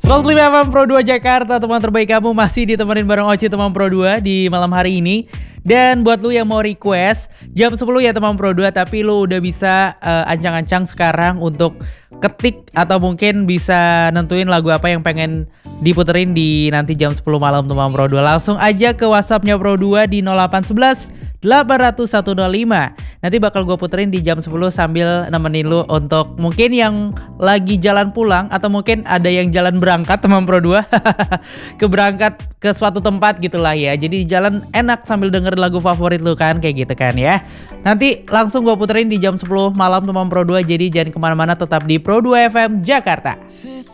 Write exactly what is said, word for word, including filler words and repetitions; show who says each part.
Speaker 1: seratus lima F M Pro dua Jakarta, teman terbaik kamu masih ditemenin bareng Oci teman Pro dua di malam hari ini. Dan buat lu yang mau request jam sepuluh ya teman Pro dua, tapi lu udah bisa uh, ancang-ancang sekarang untuk ketik atau mungkin bisa nentuin lagu apa yang pengen diputerin di nanti jam sepuluh malam teman Pro dua. Langsung aja ke WhatsAppnya Pro dua di nol delapan satu satu delapan nol nol satu nol lima. Nanti bakal gue puterin di jam sepuluh sambil nemenin lu untuk mungkin yang lagi jalan pulang atau mungkin ada yang jalan berangkat teman Pro dua. Keberangkat ke suatu tempat gitulah ya. Jadi jalan enak sambil denger lagu favorit lu kan, kayak gitu kan ya. Nanti langsung gue puterin di jam sepuluh malam teman Pro dua. Jadi jangan kemana-mana, tetap di Pro dua F M Jakarta.